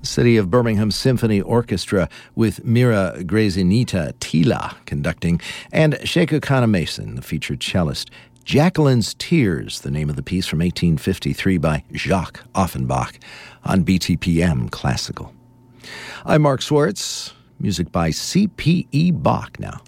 City of Birmingham Symphony Orchestra with Mira Grazinita Tila conducting, and Sheku Kana Mason, the featured cellist. Jacqueline's Tears, the name of the piece from 1853 by Jacques Offenbach on BTPM Classical. I'm Mark Swartz. Music by C.P.E. Bach now.